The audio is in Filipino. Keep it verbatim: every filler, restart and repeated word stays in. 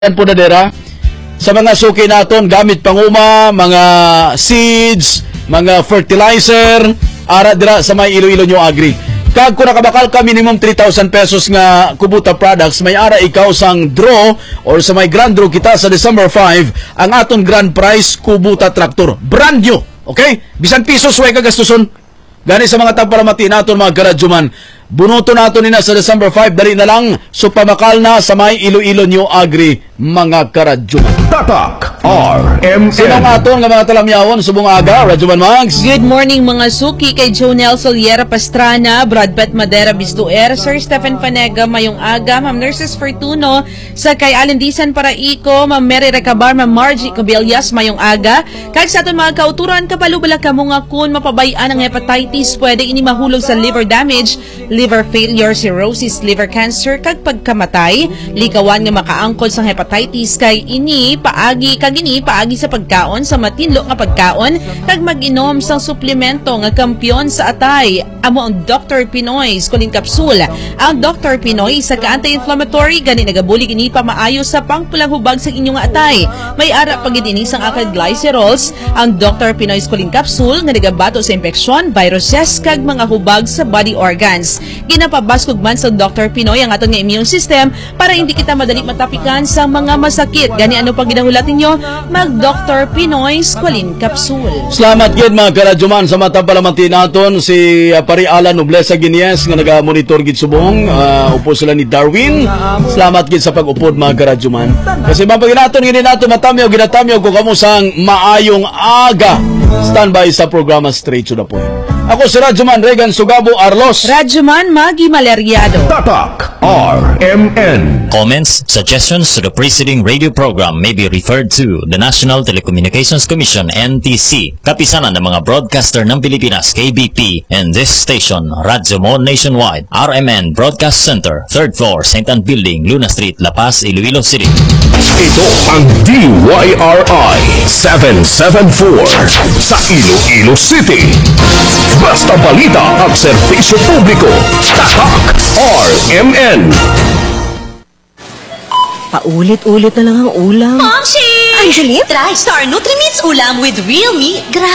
Yan po na dera sa mga suki naton gamit panguma, mga seeds, mga fertilizer, ara dira sa may Iloilo New Agri. Kag kung nakabakal ka minimum three thousand pesos nga Kubota products, may ara ikaw sang draw or sa may grand draw kita sa December five ang aton grand prize Kubota tractor. Brand new, okay? Bisan pisos way kagastuson. Gani sa mga tagparamati naton mga karadyoman. Bunuto nato nina sa December five, dali na lang, so pamakal na sa may Iloilo New Agri, mga karadyoman. Tatak R M N. Sino nga aton nga mga talamyawon, subong aga, Radyoman Mags? Good morning mga suki, kay Jonel Soliera Pastrana, Brad Pat Madera Bistuer, Sir Stephen Fanega mayong aga, Ma'am Nurses Fortuno, sa kay Alindisan Paraico, Ma'am Mary Recabar, Ma'am Margie Cabillas mayong aga, kag sa aton mga kauturan, kabalubala ka mo nga kun mapabayaan ang hepatitis, pwede ini mahulog sa liver damage, liver failure, cirrhosis, liver cancer, kag pagkamatay. Likawan nga makaangkol sa hepatitis kay ini paagi kag ini paagi sa pagkaon sa matinlo nga pagkaon kag mag-inom sang suplemento nga kampyon sa atay. Amo ang Doctor Pinoy Skulin Capsule. Ang Doctor Pinoy sa ka-anti-inflammatory gani nagabulig ini pa maayo sa pangpulang hubag sa inyong atay. May ara pagid ini sang acid glycerols. Ang Doctor Pinoy Skulin Capsule nga nagabato sa infeksyon, viruses kag mga hubag sa body organs. Ginapabaskog man sa Doctor Pinoy ang aton nga immune system para hindi kita madali matapikan sa mga masakit. Gani ano pag ginahulat ninyo, mag Doctor Pinoy Skulin Capsule. Salamat gid mga karadyoman sa matang palamati naton si uh, Pari Alan Noblesa Guinness nga naga-monitor gid subong, uh, upo sila ni Darwin. Salamat gid sa pag-upod mga karadyoman. Kasi mapag naton gini nato matamyo ginatamyo ko kamo sang maayong aga. Standby sa programa Straight to the Point. Ako si Radyoman Regan Sugabo Arlos. Radyoman Magi Maleriado. Tatak R M N. Comments, suggestions to the preceding radio program may be referred to the National Telecommunications Commission N T C, kapisanan ng mga broadcaster ng Pilipinas K B P, and this station, Radyo Mo Nationwide, R M N Broadcast Center, third floor, Saint Anne Building, Luna Street, La Paz, Iloilo City. Ito ang D Y R I seven seven four sa Iloilo City. Basta balita ang serbisyo publiko. Tatak R M N. Paulit-ulit na lang ang ulam. Momshi! Angeline? Try Star Nutrimits ulam with real meat.